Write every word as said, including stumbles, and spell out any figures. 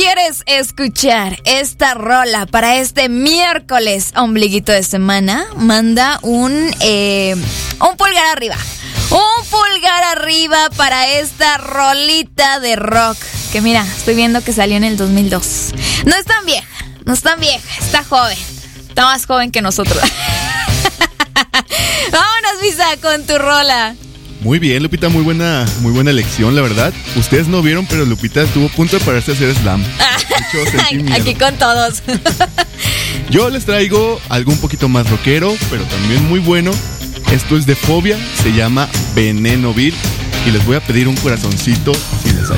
quieres escuchar esta rola para este miércoles ombliguito de semana, manda un, eh, un pulgar arriba. Un pulgar arriba para esta rolita de rock. Que mira, estoy viendo que salió en el dos mil dos. No es tan vieja, no es tan vieja, está joven. Está más joven que nosotros. Vámonos, Misa, con tu rola. Muy bien, Lupita, muy buena, muy buena elección, la verdad. Ustedes no vieron, pero Lupita estuvo a punto de pararse a hacer slam. De hecho, sentí miedo. Aquí con todos. Yo les traigo algo un poquito más rockero, pero también muy bueno. Esto es de Fobia, se llama Veneno Vil. Y les voy a pedir un corazoncito